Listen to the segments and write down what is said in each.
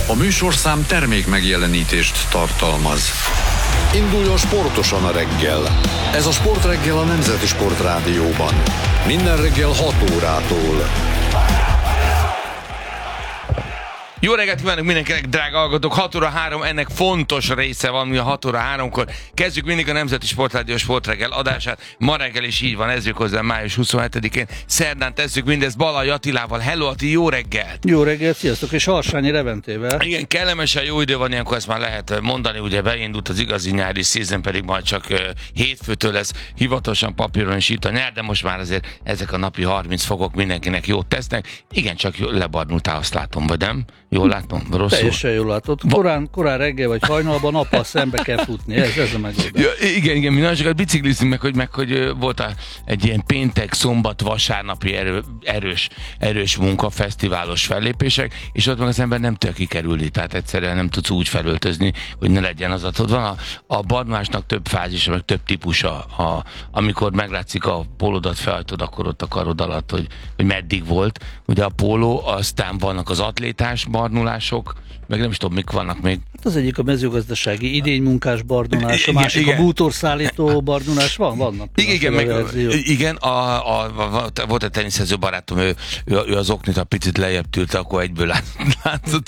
A műsorszám termék megjelenítést tartalmaz. Induljon sportosan a reggel. Ez a Sportreggel a Nemzeti Sportrádióban. Minden reggel 6 órától. Jó reggelt kívánok mindenkinek, drága hallgatók! 6 óra 3, ennek fontos része van, mi a 6 óra 3-kor. Kezdjük mindig a Nemzeti Sportrádió Sportreggel adását. Ma reggel is így van, ez jön hozzá május 27-én. Szerdán tesszük mindezt Balai Attilával. Hello Ati, jó reggelt! Jó reggelt, sziasztok, és Harsányi Leventével. Igen, kellemesen jó idő van, ilyenkor ezt már lehet mondani, ugye beindult az igazi nyári szezon, pedig majd csak hétfőtől lesz hivatalosan papíron is itt a nyár, de most már azért ezek a napi 30 fokok mindenkinek jót tesznek. Igen, csak lebarnultál, azt látom, vagy nem? Jól látom? Rosszul? Teljesen jól látod. Korán reggel vagy hajnalban nappal szembe kell futni. Ez a megoldás. Ja, igen, mi nagyon sokat biciklizünk meg, hogy volt egy ilyen péntek, szombat, vasárnapi erős munka, fesztiválos fellépések, és ott meg az ember nem tud kikerülni, tehát egyszerűen nem tudsz úgy felöltözni, hogy ne legyen az ott. Van a barnulásnak több fázisa, meg több típusa. Amikor meglátszik a pólódat felhajtod, akkor ott a karod alatt, hogy meddig volt. Ugye a póló, aztán vannak az atlétás barnulások, meg nem is tudom, mik vannak még. Az egyik a mezőgazdasági idénymunkás barnulás, a másik a bútorszállító barnulás, vannak. Igen, volt egy teniszező barátom, ő az oknit a picit lejjebb tűlte, akkor egyből látszott,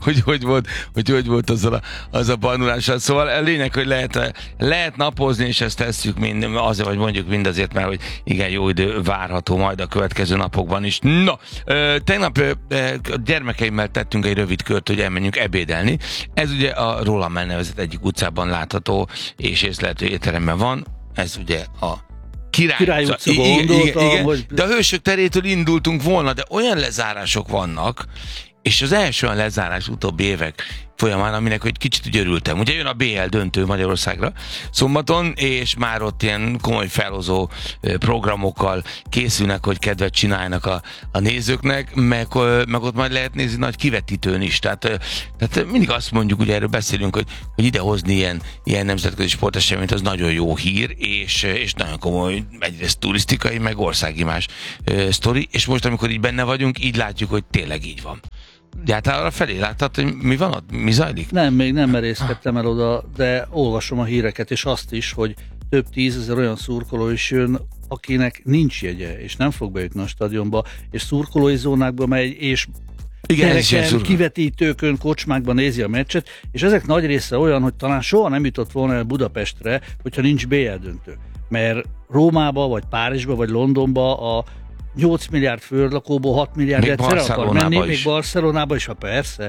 hogy volt az a barnulással. Szóval a lényeg, hogy lehet napozni, és ezt tesszük azért, vagy mondjuk mindazért, mert hogy igen, jó idő várható majd a következő napokban is. Na, tegnap gyermekeimmel tettünk egy rövid kört, hogy elmenjünk ebédelni. Ez ugye a rólam elnevezett egyik utcában látható és észlelhető étteremben van. Ez ugye a Király utca. Igen, hogy... De a Hősök terétől indultunk volna, de olyan lezárások vannak, és az első olyan lezárás utóbbi évek folyamán, aminek hogy kicsit úgy örültem. Ugye jön a BL döntő Magyarországra szombaton, és már ott ilyen komoly felhozó programokkal készülnek, hogy kedvet csinálnak a nézőknek, meg ott majd lehet nézni nagy kivetítőn is. Tehát mindig azt mondjuk, ugye erről beszélünk, hogy idehozni ilyen nemzetközi sporteseményt, az nagyon jó hír, és nagyon komoly egyrészt turisztikai, meg országi más sztori, és most amikor így benne vagyunk, így látjuk, hogy tényleg így van. Hát arra felé láttad, hogy mi van ott? Mi zajlik? Nem, még nem merészkedtem el oda, de olvasom a híreket, és azt is, hogy több 10 000 olyan szurkoló is jön, akinek nincs jegye, és nem fog bejutni a stadionba, és szurkolói zónákba megy, és tereken, kivetítőkön, kocsmákban nézi a meccset, és ezek nagy része olyan, hogy talán soha nem jutott volna el Budapestre, hogyha nincs BL döntő. Mert Rómába, vagy Párizsba, vagy Londonba a 8 milliárd főlakóból 6 milliárd egyszer akar menni, még Barcelonába is, ha persze,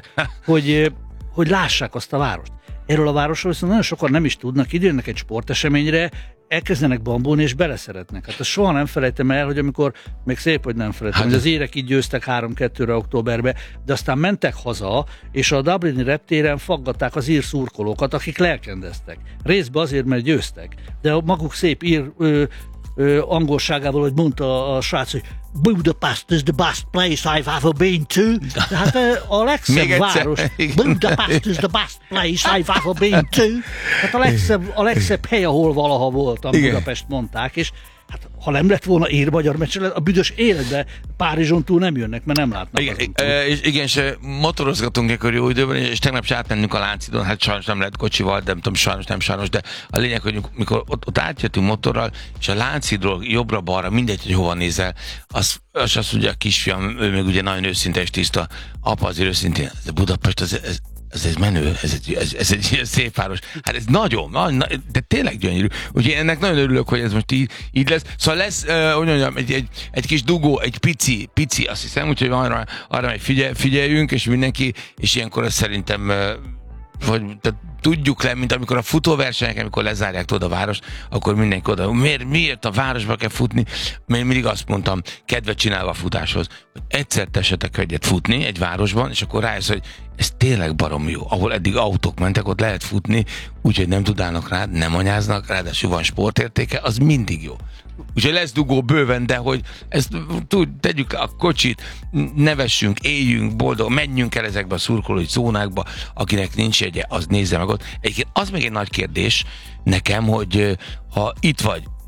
hogy lássák azt a várost. Erről a városról viszont nagyon sokan nem is tudnak, időnnek egy sporteseményre, elkezdenek bambulni és beleszeretnek. Hát azt soha nem felejtem el, hogy amikor, még szép, hogy nem felejtem, hogy az érek így győztek 3-2-re októberbe, de aztán mentek haza, és a dublini reptéren faggatták az ír szurkolókat, akik lelkendeztek. Részben azért, mert győztek, de a maguk szép ír angolságával, hogy mondta a srác, hogy Budapest is the best place I've ever been to. Tehát a legszebb város. Budapest is the best place I've ever been to. Tehát a legszebb hely, ahol valaha voltam, Budapest mondták, és hát, ha nem lett volna ír-magyar meccs, a büdös életbe Párizson túl nem jönnek, mert nem látnak. Igen, és motorozgatunk ekkor jó időben, és tegnap is átmennünk a Lánchídon, hát sajnos nem lehet kocsival, de nem tudom, sajnos, de a lényeg, hogy mikor ott átjöttünk motorral, és a Lánchídról jobbra-balra, mindegy, hogy hova nézel, azt mondja a kisfiam, ő még ugye nagyon őszinte és tiszta, apa azért őszintén, de Budapest, ez menő, ez egy ilyen szép város. Hát ez nagyon, de tényleg gyönyörű. Úgyhogy ennek nagyon örülök, hogy ez most így lesz. Szóval lesz, hogy mondjam, egy kis dugó, egy pici, azt hiszem, úgyhogy arra meg figyeljünk, és mindenki, és ilyenkor azt szerintem vagy tudjuk le, mint amikor a futóversenyek, amikor lezárják oda a várost, akkor mindenki oda. Miért a városba kell futni? Mert mindig azt mondtam, kedvet csinálva a futáshoz, hogy egyszer tessetek egyet futni egy városban, és akkor rájössz, hogy ez tényleg baromi jó. Ahol eddig autók mentek, ott lehet futni, úgyhogy nem tudálnak rád, nem anyáznak, ráadásul van sportértéke, az mindig jó. Úgyhogy lesz dugó bőven, de hogy ezt tegyük a kocsit, nevessünk, éljünk, boldog, menjünk el ezekbe a szurkolói zónákba, akinek nincs jegye, az nézze meg ott. Egyébként az még egy nagy kérdés nekem, hogy ha itt vagy,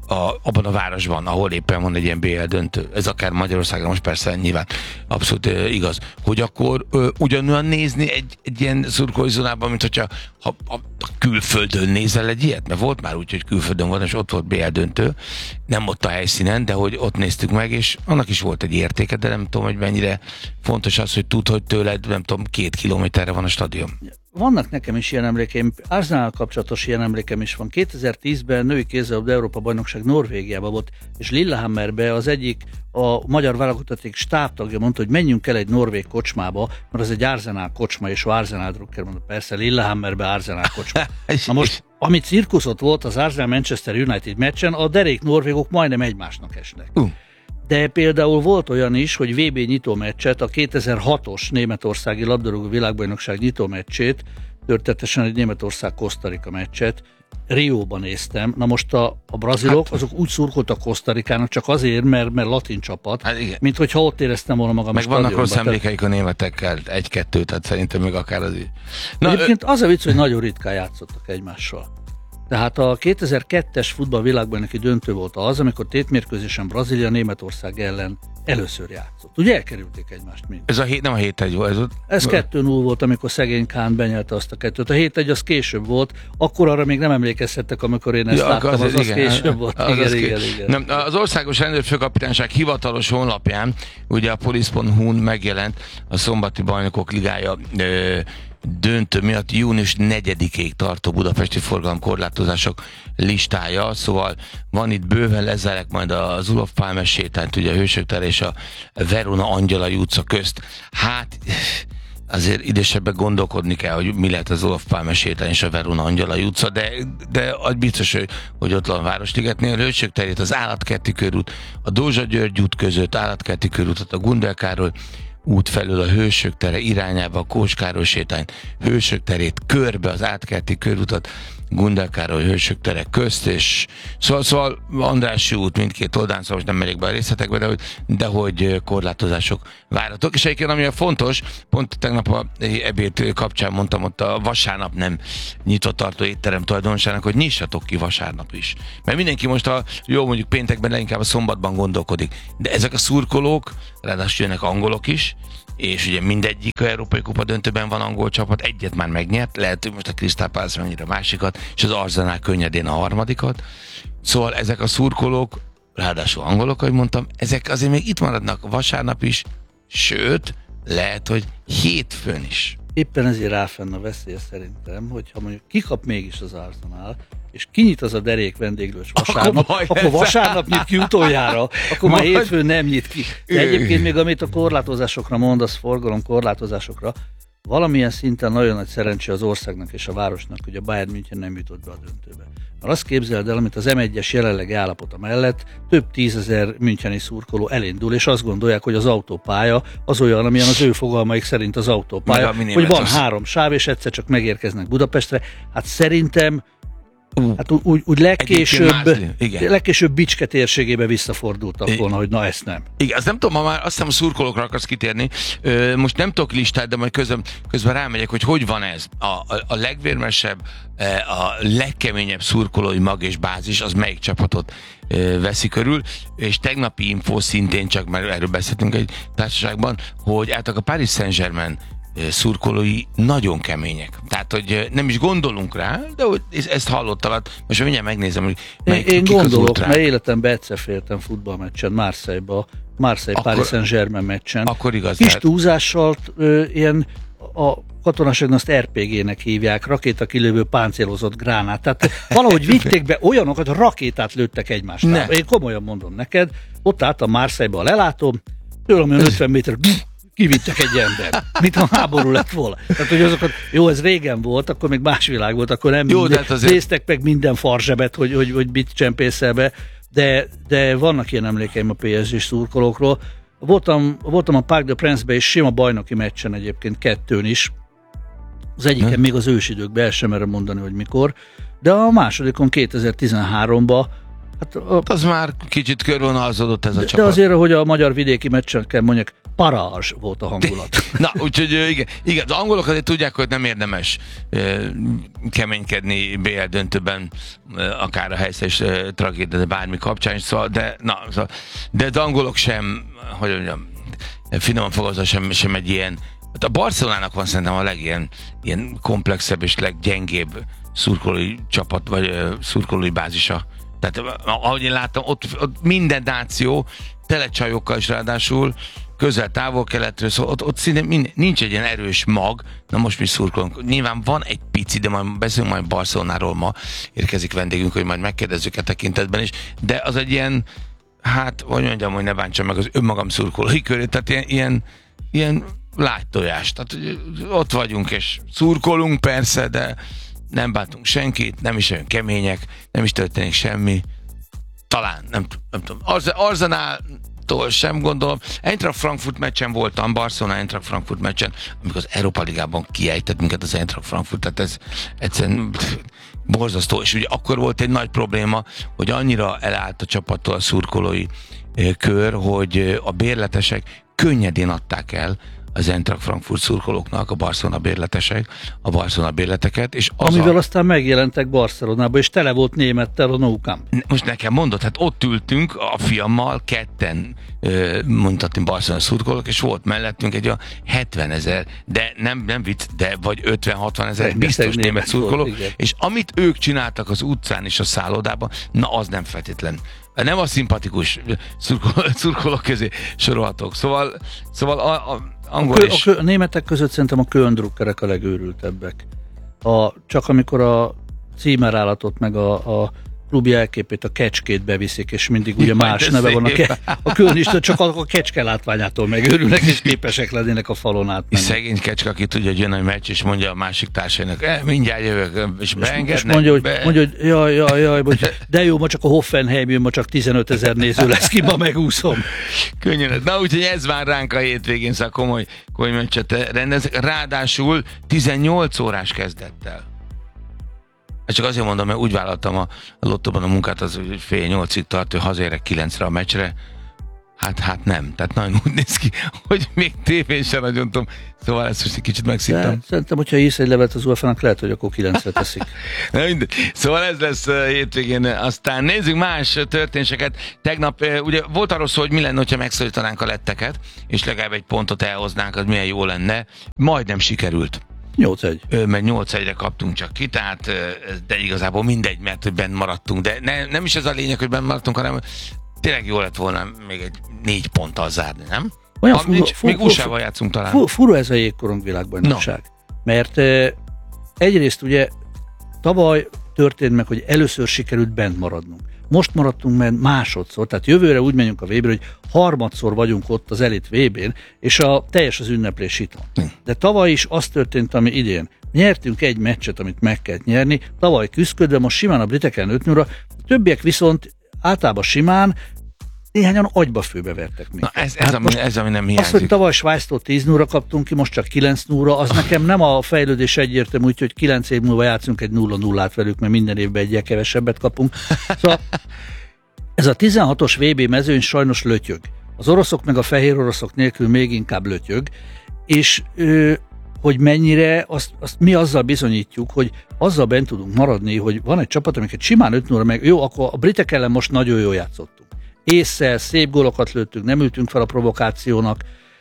abban a városban, ahol éppen van egy ilyen BL döntő, ez akár Magyarországon most persze nyilván abszolút igaz, hogy akkor ugyanolyan nézni egy ilyen szurkolói zónában, mint hogyha a külföldön nézel egy ilyet, mert volt már úgy, hogy külföldön van, és ott volt BL döntő, nem ott a helyszínen, de hogy ott néztük meg, és annak is volt egy értéke, de nem tudom, hogy mennyire fontos az, hogy tud, hogy tőled, nem tudom, 2 kilométerre van a stadion. Vannak nekem is ilyen emlékeim, Arsenal kapcsolatos ilyen emlékem is van. 2010-ben női kézilabda Európa bajnokság Norvégiában volt, és Lillehammerbe az egyik a magyar válogataték stábtagja mondta, hogy menjünk el egy norvég kocsmába, mert az egy Arsenal kocsma, és Arsenal drukker mondta, persze Lillehammerbe Arsenal kocsma. Na most, ami cirkuszott volt az Arsenal Manchester United meccsen, a derék norvégok majdnem egymásnak esnek. De például volt olyan is, hogy VB nyitómeccset, a 2006-os németországi labdarúgó világbajnokság nyitómeccsét, történetesen egy Németország-Kosztarika meccset Rióban néztem. Na most a brazilok, azok úgy szurkoltak Kosztarikának csak azért, mert latin csapat, mint hogyha ott éreztem volna magam. Meg vannak rossz emlékeik a németekkel, 1-2, tehát szerintem még akár az így. Egyébként az a vicc, hogy nagyon ritkán játszottak egymással. Tehát a 2002-es futballvilágbajnoki döntő volt az, amikor tétmérkőzésen Brazília Németország ellen először játszott. Ugye elkerülték egymást mind. Ez nem a 7-1 volt? Ez 2-0 volt, amikor szegény Kahn benyelte azt a 2-t. A 7-1 az később volt, akkor arra még nem emlékezhettek, amikor én ezt láttam, az később volt. Igen. Nem, az Országos Rendőrfőkapitányság hivatalos honlapján, ugye a police.hu-n megjelent a szombati bajnokok ligája döntő miatt június 4-ig tartó budapesti forgalomkorlátozások listája, szóval van itt bőven, lezárják majd az Olof Pálmes sétányt, ugye a Hősök tere és a Verona Angyalai utca közt. Hát azért idősebben gondolkodni kell, hogy mi lehet az Olof Pálmes sétány és a Verona Angyalai utca, de az biztos, hogy ott van a Városligetnél, a Hősök terét, az Állatkerti körút, a Dózsa György út között, Állatkerti körútat, a Gundel Károly út felől a Hősök tere irányába, a Kós Károly sétány, Hősök terét körbe, az Átkerti körutat, Gundel Károly, Hősök tere közt, és szóval Andrássy út mindkét oldalán, szóval most nem megyek be a részletekbe, de hogy korlátozások várhatók. És egyébként ami a fontos, pont tegnap a ebéd kapcsán mondtam ott a vasárnap nem nyitott tartó étterem tulajdonosának, hogy nyissatok ki vasárnap is. Mert mindenki most jó mondjuk péntekben, leginkább a szombatban gondolkodik. De ezek a szurkolók, ráadásul jönnek angolok is, és ugye mindegyik a Európai Kupa döntőben van angol csapat, egyet már megnyert, lehet, hogy most a Crystal Palace mennyire a másikat, és az Arsenal könnyedén a harmadikat. Szóval ezek a szurkolók, ráadásul angolok, ahogy mondtam, ezek azért még itt maradnak vasárnap is, sőt, lehet, hogy hétfőn is. Éppen ezért áll fenn a veszélye szerintem, hogyha mondjuk kikap mégis az Arsenal, és kinyit az a derék vendéglős vasárnap, akkor vasárnap nyit ki utoljára, akkor már hétfőn nem nyit ki. De egyébként még amit a korlátozásokra mondasz, forgalom korlátozásokra, valamilyen szinten nagyon nagy szerencsé az országnak és a városnak, hogy a Bayern München nem jutott be a döntőbe. Mert azt képzeld el, amit az M1-es jelenlegi állapota mellett több tízezer müncheni szurkoló elindul, és azt gondolják, hogy az autópálya az olyan, amilyen az ő fogalmaik szerint az autópálya, hogy van 3 sáv, és egyszer csak megérkeznek Budapestre. Hát szerintem hát úgy legkésőbb Bicske térségébe visszafordultak volna, hogy na ezt nem. Igen, azt nem tudom, ma már azt hiszem a szurkolókra akarsz kitérni. Most nem tudok listát, de majd közben rámegyek, hogy van ez. A legvérmesebb, a legkeményebb szurkolói mag és bázis, az melyik csapatot veszi körül, és tegnapi info szintén, csak már erről beszéltünk egy társaságban, hogy általában a Paris Saint-Germain szurkolói nagyon kemények. Tehát, hogy nem is gondolunk rá, de hogy ezt hallottam, most mindjárt megnézem, hogy én gondolok, mert életemben egyszer féltem futballmeccsen, Marseille Paris Saint-Germain meccsen. Akkor igaz. Kis túlzással ilyen a katonaságon azt RPG-nek hívják, rakétakilövő páncélozott gránát. Tehát valahogy vitték be olyanokat, rakétát lőttek egymásra. Én komolyan mondom neked, ott álltam Marseille-ba a lelátóm, tőlem 50 méter kivittek egy ember, mint a háború lett volna. Tehát, hogy azokat, jó, ez régen volt, akkor még más világ volt, akkor nem néztek meg minden farzsebet, hogy mit csempészel be, de vannak ilyen emlékeim a PSG szurkolókról. Voltam a Parc de Prince-be és sima bajnoki meccsen egyébként 2 is. Az egyiken még az ősidőkben, el sem merem mondani, hogy mikor, de a másodikon 2013-ban Az már kicsit körvonalazódott ez a csapat. De azért, hogy a magyar vidéki meccsen mondjuk parázs volt a hangulat. Na, úgyhogy igen, az angolok azért tudják, hogy nem érdemes keménykedni BL döntőben, akár a helyszeres tragédia, de bármi kapcsán, szóval, de az angolok sem, hogy mondjam, finoman fogalmazva sem egy ilyen, a Barcelonának van szerintem a ilyen komplexebb és leggyengébb szurkolói csapat, vagy szurkolói bázisa. Tehát ahogy én láttam, ott minden náció tele csajokkal is ráadásul, közel-távol-keletről, szóval ott szinte nincs egy ilyen erős mag, na most mi szurkolunk. Nyilván van egy pici, de majd beszélünk majd Barcelonáról, ma érkezik vendégünk, hogy majd megkérdezzük e tekintetben is, de az egy ilyen, hát, hogy mondjam, hogy ne bántsam meg az önmagam szurkolói körét, tehát ilyen lágy tojás. Tehát ott vagyunk és szurkolunk persze, de nem bántunk senkit, nem is olyan kemények, nem is történik semmi. Talán, nem tudom. Arsenáltól sem gondolom. Eintracht Frankfurt meccsen voltam, Barcelona Eintracht Frankfurt meccsen, amikor az Európa Ligában kiejtett minket az Eintracht Frankfurt, tehát ez egyszerűen borzasztó, és ugye akkor volt egy nagy probléma, hogy annyira elállt a csapattól a szurkolói kör, hogy a bérletesek könnyedén adták el az Eintracht Frankfurt szurkolóknak, a Barcelona bérleteket, és amivel aztán megjelentek Barcelonában, és tele volt némettel a Nou Camp. Most nekem mondod, hát ott ültünk a fiammal, ketten mondhatni Barcelona szurkolók, és volt mellettünk egy olyan 70 000, de nem vicc, de vagy 50-60 000 biztos német szurkoló, és amit ők csináltak az utcán és a szállodában, na az nem feltétlen. Nem a szimpatikus szurkolók közé sorolhatók. Szóval a németek között szerintem a Köln-drukkerek a legőrültebbek. Csak amikor a címerállatot meg a klubi jelképét, a kecskét beviszik, és mindig ugye más neve van a Kölnista, csak a kecske látványától megőrülnek, és képesek lennének a falon átmenni. Szegény kecske, aki tudja, hogy jön a meccs, és mondja a másik társainak, mindjárt jövök, és beengednek. És mondja, hogy jaj, de jó, ma csak a Hoffenheim jön, ma csak 15 000 néző lesz ki, ma megúszom. Könnyen. Na úgyhogy ez vár ránk a hétvégén, szóval komoly meccset rendeznek. Ráadásul 18 órás kezdettel. Ezt csak azért mondom, mert úgy vállaltam a lottóban a munkát, az hogy 7:30-ig tart, hogy hazaérek 9-re a meccsre. Hát nem. Tehát nagyon úgy néz ki, hogy még tévén sem nagyon tudom. Szóval ezt most egy kicsit megszívtam. Szerintem, hogyha ísz egy levet az UEFA-nak, lehet, hogy akkor 9-re teszik. Szóval ez lesz hétvégén. Aztán nézzük más történéseket. Tegnap ugye volt arról szó, hogy mi lenne, hogyha megszorítanánk a letteket, és legalább egy pontot elhoznánk, az milyen jó lenne. Majdnem sikerült. 8-1. Mert 8-1-re kaptunk csak ki, tehát de igazából mindegy, mert hogy benn maradtunk. De nem is ez a lényeg, hogy benn maradtunk, hanem tényleg jó lett volna még egy 4 ponttal zárni, nem? Még USA-val játszunk talán. Fura ez a jégkorong világbajnokság. No. Mert egyrészt ugye tavaly történt meg, hogy először sikerült bent maradnunk. Most maradtunk bent másodszor, tehát jövőre úgy menjünk a VB-re, hogy harmadszor vagyunk ott az elit VB-n, és teljes az ünneplés itt van. De tavaly is az történt, ami idén. Nyertünk egy meccset, amit meg kellett nyerni, tavaly küzdködve, most simán a britekkel 5-0-ra, a többiek viszont általában simán, néhányan agyba főbe vertek minket. Na ez ami nem hiányzik. Az, hogy tavaly Svájctól 10-0-ra kaptunk ki, most csak 9-0-ra, az nekem nem a fejlődés egyértelmű, úgyhogy 9 év múlva játszunk egy 0-0-át velük, mert minden évben egyel kevesebbet kapunk. Szóval ez a 16-os VB mezőny sajnos lötyög. Az oroszok meg a fehér oroszok nélkül még inkább lötyög, és hogy mennyire, azt mi azzal bizonyítjuk, hogy azzal bent tudunk maradni, hogy van egy csapat, amiket simán 5-0-ra meg, jó, akkor a britek ellen most nagyon jól játszottunk. Ésszel, szép gólokat lőttünk, nem ültünk fel a provokációnak,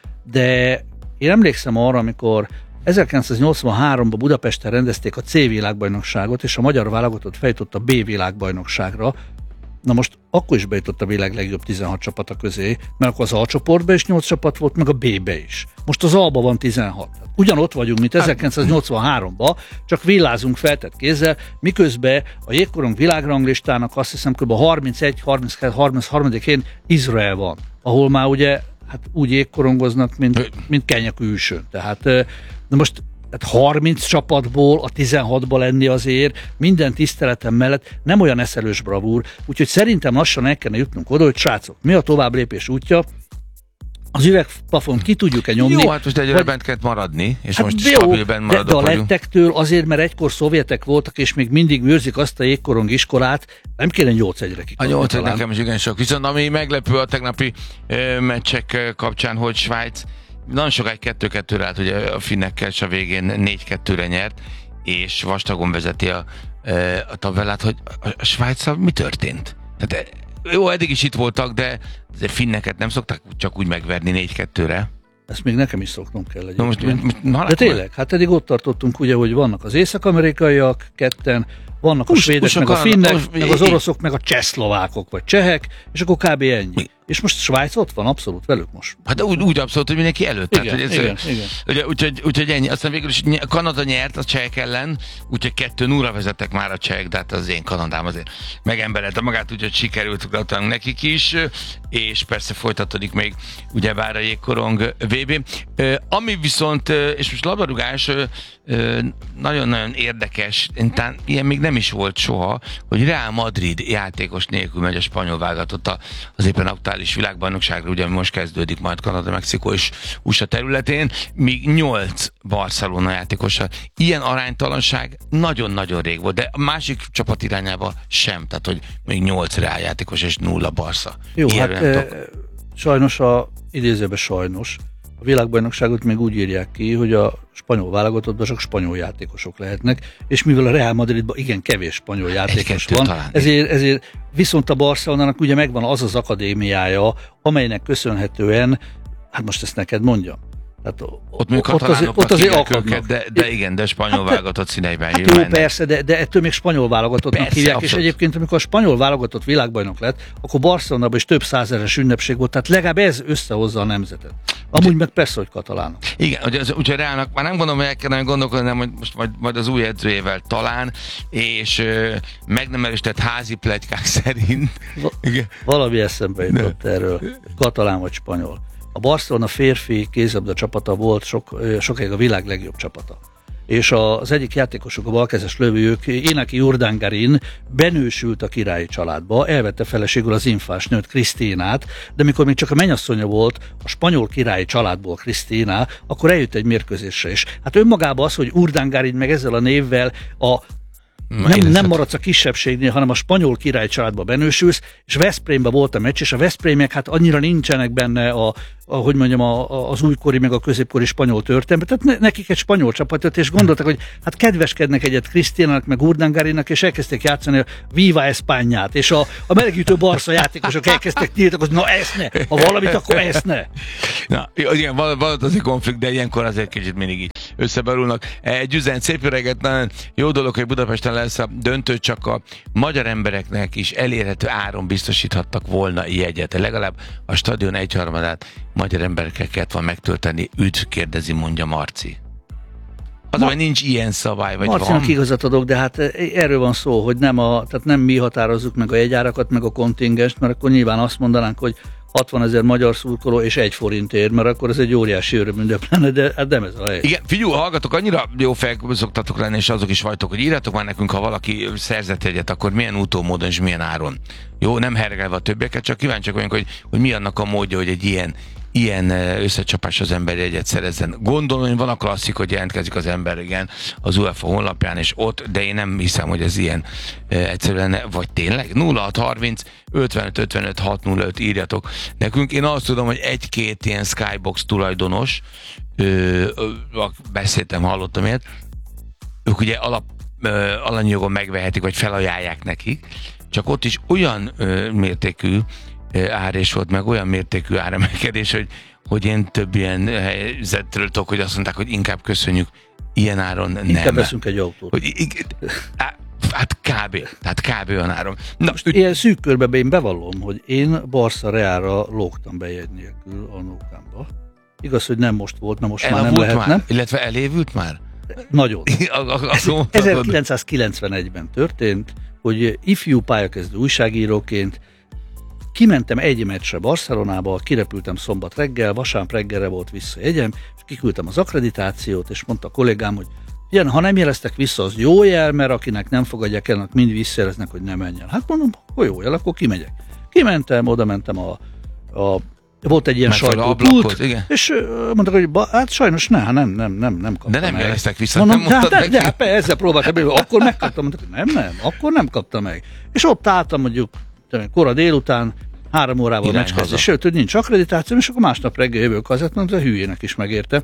de én emlékszem arra, amikor 1983-ban Budapesten rendezték a C világbajnokságot, és a magyar válogatott feljutott a B világbajnokságra. Na most akkor is bejutott a világ legjobb 16 csapata közé, mert akkor az A csoportban is 8 csapat volt, meg a B-be is. Most az A-ban van 16. Ugyanott vagyunk, mint 1983-ban, csak villázunk feltett kézzel, miközben a jégkorong világranglistának azt hiszem kb. 31-33. helyen Izrael van, ahol már ugye hát úgy jégkorongoznak, mint Kenya-külsőn. Tehát de most 30 csapatból a 16-ba lenni azért minden tiszteletem mellett nem olyan eszelős bravúr, úgyhogy szerintem lassan el kellene jutnunk oda, hogy srácok, mi a tovább lépés útja, az üvegplafont ki tudjuk-e nyomni. Jó, hát most egyre bent kellett maradni, és most jó, stabilben maradok de a vagyunk. lettektől azért, mert egykor szovjetek voltak, és még mindig őrzik azt a jégkorong iskolát, nem kéne 8-1-re A kikapni 8 talán. nekem is igen sok. Viszont ami meglepő a tegnapi meccsek kapcsán, hogy Svájc nagyon sokáig 2-2-re állt, ugye a finnekkel, és a végén 4-2-re nyert, és vastagon vezeti a tabellát, hogy a Svájccal mi történt? Tehát jó, eddig is itt voltak, de azért finneket nem szokták csak úgy megverni 4-2-re. Ezt még nekem is szoknom kell egyébként. Na, De tényleg, hát eddig ott tartottunk ugye, hogy vannak az észak-amerikaiak ketten, vannak a svédek, meg a finnek, meg az oroszok, meg a csehszlovákok, vagy csehek, és akkor kb. Ennyi. És most Svájc ott van abszolút velük most. Hát úgy abszolút, hogy mindenki előtt. Igen, tehát, igen. Ugye, úgyhogy ennyi. Aztán végül is Kanada nyert a csehek ellen, úgyhogy 2-0-ra vezettek már a csehek, de hát az én Kanadám azért megemberelte magát, úgyhogy sikerült, gratulálunk nekik is, és persze folytatódik még ugyebár a jégkorong VB. Ami viszont, és most labdarúgás, nagyon-nagyon érdekes, talán ilyen még nem is volt soha, hogy Real Madrid játékos nélkül megy a spanyol válogatott az éppen aktuális világbajnokságra, ugye most kezdődik majd Kanada, Mexikó és USA területén, míg 8 Barcelona játékossal. Ilyen aránytalanság nagyon-nagyon rég volt, de a másik csapat irányába sem, tehát hogy még 8 Real játékos és 0 Barca. Jó, hát sajnos idézőben sajnos, a világbajnokságot még úgy írják ki, hogy a spanyol válogatottban csak spanyol játékosok lehetnek, és mivel a Real Madridban igen kevés spanyol játékos van, ezért viszont a Barcelonának ugye megvan az az akadémiája, amelynek köszönhetően, hát most ezt neked mondjam, tehát ott azért akadnak. De igen, de spanyol válogatott színeiben hát jó, persze, de ettől még spanyol válogatottnak hívják, abszolút. És egyébként amikor a spanyol válogatott világbajnok lett, akkor Barcelonában is több százeres ünnepség volt, tehát legalább ez összehozza a nemzetet. Amúgy meg persze, hogy katalánok. Igen, úgyhogy Reálnak már nem gondolom, hogy el kellene gondolkodni, hanem hogy most majd az új edzőjével talán, és meg nem erősített házi pletykák szerint. Valami eszembe jutott erről, katalán vagy spanyol. A Barcelona férfi kézilabda csapata volt sokáig a világ legjobb csapata. És az egyik játékosuk, a balkezes lövők, Iñaki Urdangarin benősült a királyi családba, elvette feleségül az infás nőt, Krisztinát, de mikor még csak a mennyasszonya volt a spanyol királyi családból Krisztina, akkor eljött egy mérkőzésre is. Hát önmagában az, hogy Urdangarin meg ezzel a névvel nem maradsz a kisebbségnél, hanem a spanyol király családba benősülsz, és Veszprémben volt a meccs, és a veszprémiek hát annyira nincsenek benne az újkori, meg a középkori spanyol történetben, tehát nekik egy spanyol csapat, és gondoltak, hogy hát kedveskednek egyet Krisztinának, meg Urdangarinnak, és elkezdték játszani a Viva Españát, és a melegütő Barca játékosok elkezdtek tiltakozni, na ezt ne, ha valamit, akkor ezt ne. Na, igen, van azért konflikt, de ilyenkor azért kicsit mindig így összebarulnak. Egy üzenet, szép öreget, nagyon jó dolog, hogy Budapesten lesz a döntő, csak a magyar embereknek is elérhető áron biztosíthattak volna jegyet. Legalább a stadion egyharmadát magyar emberekkel kellett van megtölteni. Üdv, kérdezi, mondja Marci. Az, hogy nincs ilyen szabály, vagy Marcinak van? igazat adok, de hát erről van szó, hogy tehát nem mi határozzuk meg a jegyárakat, meg a kontingenst, mert akkor nyilván azt mondanánk, hogy 60 000 magyar szurkoló és 1 forintért, mert akkor ez egy óriási örömünnep lenne, de hát nem ez a hely. Igen, figyelj, hallgatok, annyira jó fejek szoktatok lenni, és azok is vagytok, hogy írjátok már nekünk, ha valaki szerzett egyet, akkor milyen utómódon és milyen áron. Jó, nem hergelve a többieket, csak kíváncsiak vagyunk, hogy mi annak a módja, hogy egy ilyen összecsapás az ember egyet szerezzen. Gondolom, hogy van a klasszik, hogy jelentkezik az ember, igen, az UEFA honlapján, és ott, de én nem hiszem, hogy ez ilyen egyszerű lenne, vagy tényleg? 0630 55 55 605 írjatok nekünk. Én azt tudom, hogy egy-két ilyen Skybox tulajdonos, beszéltem, hallottam ilyet, ők ugye alanyjogon megvehetik, vagy felajánlják nekik, csak ott is olyan mértékű árés volt, meg olyan mértékű áremelkedés, hogy én több ilyen helyzetről tudok, hogy azt mondták, hogy inkább köszönjük, ilyen áron nem. Inkább veszünk egy autót. Hát kb. Olyan áron. Na, most ilyen szűk körben én bevallom, hogy én Barca Realra lógtam be jegy nélkül a Nókámba. Igaz, hogy nem most volt, mert most már nem lehetne. Már, illetve elévült már? Nagyon. 1991-ben történt, hogy ifjú pályakezdő újságíróként kimentem egy meccsre Barcelonába, kirepültem szombat reggel, vasárnap reggelre volt visszajegyem, és kiküldtem az akkreditációt, és mondta a kollégám, hogy igen, ha nem jeleztek vissza, az jó jel, mert akinek nem fogadják el, mind visszajeleznek, hogy nem menjen. Hát mondom, hogy jó jel, akkor kimegyek. Kimentem, oda mentem a volt egy ilyen sajtópult, és mondták, hogy hát sajnos nem kaptam. De nem meg. jeleztek vissza, Mondom, nem mondtad neki? De ezzel próbáltam, akkor megkaptam, mondták, nem, akkor nem kaptam meg. És ott álltam mondjuk kora délután, 3 órával meccskezdés, sőt, hogy nincs akkreditáció, és akkor másnap reggel jövök azért, mondta, a hülyének is megérte.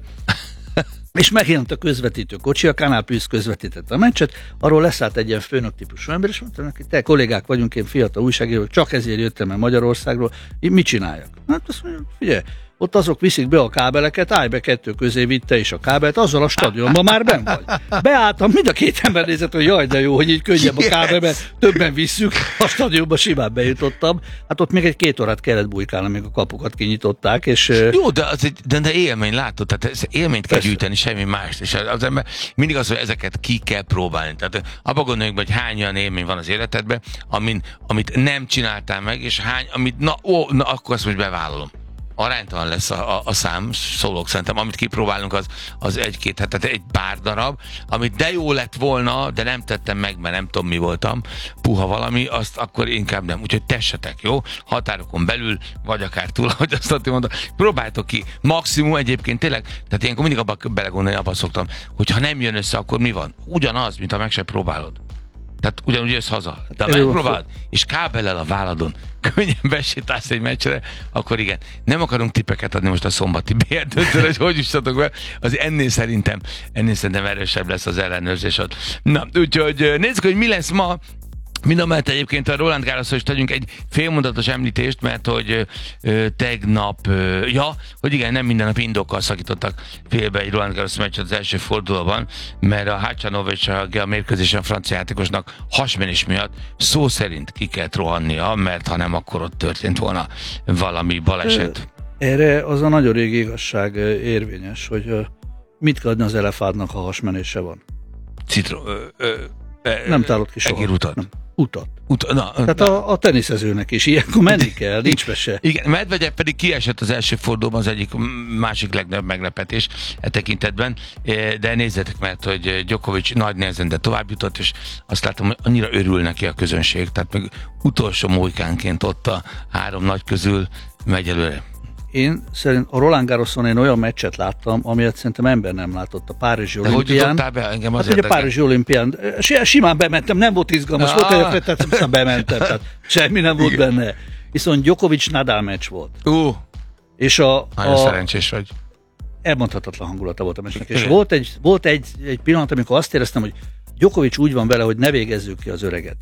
És megjelent a közvetítő kocsi, a Canal Plus közvetítette a meccset, arról leszállt egy ilyen főnök típusú ember, és mondta neki, te kollégák vagyunk, én fiatal újságíró, csak ezért jöttem el Magyarországról, mit csináljak? Hát azt mondja, figyelj, ott azok viszik be a kábeleket, állj be 2 közé, vitte is a kábelt, azzal a stadionban már benn vagy. Beálltam, mind a 2 ember nézett, hogy jaj, de jó, hogy így könnyebb a kábel, mert többen visszük, a stadionba simán bejutottam. Hát ott még egy 2 órát kellett bujkálni, amíg a kapukat kinyitották, és... Jó, de élmény, látod, tehát élményt kell gyűjteni, semmi mást, és az ember mindig az, hogy ezeket ki kell próbálni. Tehát abba gondoljunk, hogy hány olyan élmény van az életedben, amit nem csináltál meg, és amit, na akkor azt most bevállalom. Aránytalan lesz a szám, szólok szerintem, amit kipróbálunk, az 1-2, tehát egy pár darab, amit de jó lett volna, de nem tettem meg, mert nem tudom mi voltam, puha valami, azt akkor inkább nem. Úgyhogy tessetek, jó? Határokon belül, vagy akár túl, ahogy azt mondom, próbáltok ki. Maximum egyébként tényleg, tehát ilyenkor mindig abba belegondolni, abba szoktam, hogy ha nem jön össze, akkor mi van? Ugyanaz, mint ha meg se próbálod. Tehát ugyanúgy jössz haza, de megpróbálod, és kábellel a válladon könnyen besétálsz egy meccsre, akkor igen. Nem akarunk tippeket adni most a szombati BL döntőre, hogy jussatok be, az ennél szerintem erősebb lesz az ellenőrzés ott. Na, úgyhogy nézzük, hogy mi lesz ma. Mindamellett egyébként a Roland Garrosról is tegyünk egy félmondatos említést, mert hogy tegnap, hogy igen, nem minden nap indokkal szakítottak félbe egy Roland Garros meccset az első fordulóban, mert a Hacanovic a mérkőzésen a francia játékosnak hasmenés miatt szó szerint ki kellett rohannia, mert ha nem, akkor ott történt volna valami baleset. Erre az a nagyon régi igazság érvényes, hogy mit kell adni az elefántnak, ha hasmenése van? Nem tálott ki soha. Egérutat. Utat. Tehát a teniszezőnek is ilyenkor menni kell, nincs mese. Igen, Medvegyev pedig kiesett az első fordulóban, az egyik másik legnagyobb meglepetés e tekintetben, de nézzetek, mert hogy Djokovic nagy nehezen, de tovább jutott, és azt látom, hogy annyira örül neki a közönség, tehát még utolsó molykánként ott a 3 nagy közül megy előre. Én szerint a Roland Garroson én olyan meccset láttam, amilyet szerintem ember nem látott a Párizsi olimpián. Hogy jutottál be? Engem az a Párizsi olimpián. Simán bementem, nem volt izgalmas, volt egy tehát bementem, tehát semmi nem volt benne. Viszont Djokovic-Nadal meccs volt. És nagyon szerencsés vagy. Elmondhatatlan hangulata volt a meccsnek. És volt egy pillanat, amikor azt éreztem, hogy Djokovic úgy van vele, hogy ne végezzük ki az öreget.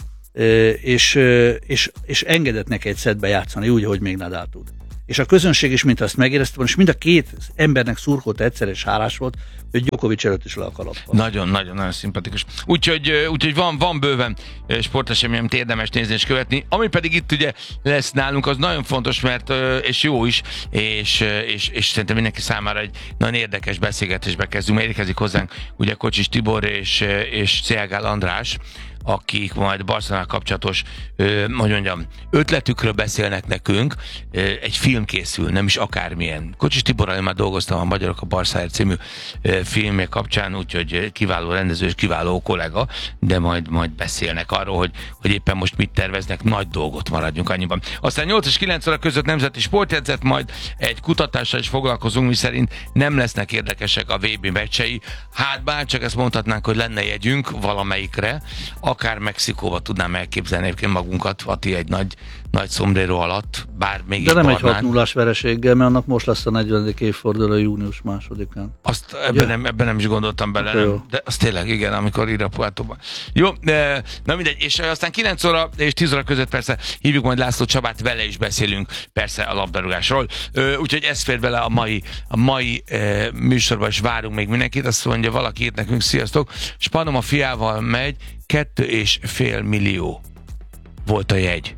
És engedett neki egy szettbe játszani, úgy, hogy még Nadal tud. És a közönség is, mint azt megérezte volna, és mind a 2 embernek szurkolt egyszer, és hálás volt, hogy Djokovic előtt is le a kalappal. Nagyon szimpatikus. Úgyhogy van bőven sportesemény, amit érdemes nézni és követni. Ami pedig itt ugye lesz nálunk, az nagyon fontos, mert és jó is, és szerintem mindenki számára egy nagyon érdekes beszélgetésbe kezdünk. Érkezik hozzánk ugye Kocsis Tibor és Célgál András, akik majd Barcelonával kapcsolatos, ötletükről beszélnek nekünk. Egy film készül, nem is akármilyen. Kocsis Tiborral én már dolgoztam a Magyarok a Barszáért című filmje kapcsán, úgyhogy kiváló rendező és kiváló kollega, de majd beszélnek arról, hogy éppen most mit terveznek, nagy dolgot maradjunk annyiban. Aztán 8 és 9 óra között nemzeti sportjegyzet, majd egy kutatással is foglalkozunk, miszerint nem lesznek érdekesek a VB meccsei. Hát bárcsak ezt mondhatnánk, hogy lenne jegyünk valamelyikre, akár Mexikóba tudnám elképzelni egyébként magunkat, Ati egy nagy szombrero alatt, bár még de nem egy 6-0-ás vereséggel, mert annak most lesz a 40. évforduló június 2-án. Azt ebben nem is gondoltam bele, nem. De az tényleg, igen, amikor Irapuátóban. Jó, na mindegy, és aztán 9 óra és 10 óra között persze hívjuk majd László Csabát, vele is beszélünk persze a labdarúgásról. Úgyhogy ez fér bele a mai műsorban, is várunk még mindenkit. Azt mondja valaki írt nekünk, sziasztok, Spanom a fiával megy, 2,5 millió volt a jegy.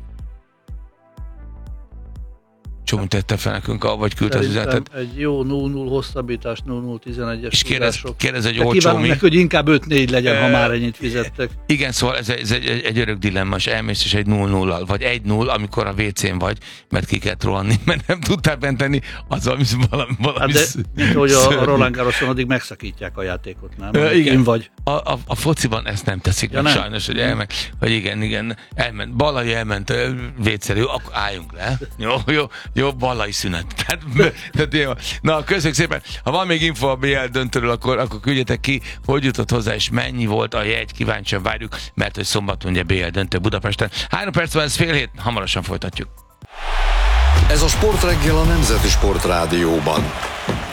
Csomó tette fel nekünk, vagy küldte az üzenetet. Egy jó 0-0 hosszabbítás, 0-0-11-es és kérdez egy olcsó kívánom neki, hogy inkább 5-4 legyen, ha már ennyit fizettek. Igen, szóval ez egy örök dilemma, és elmész is egy 0-0-al, vagy 1-0, amikor a WC-n vagy, mert ki kellett rohanni, mert nem tudtál bent tenni, az valami hát de, mint hogy a Roland Garroson addig megszakítják a játékot, nem? Igen. Vagy. a fociban ezt nem teszik meg sajnos, hogy elment, hogy igen, elment, Balai elment vécére, akkor álljunk le. Jó, Balai szünet. Tehát jó. Na, köszönjük szépen. Ha van még info a BL döntőről, akkor küldjetek ki, hogy jutott hozzá, és mennyi volt a jegy, kíváncsian várjuk, mert hogy szombaton ugye BL döntő Budapesten. 3 perc van, ez fél hét, hamarosan folytatjuk. Ez a Sportreggel a Nemzeti Sport Rádióban.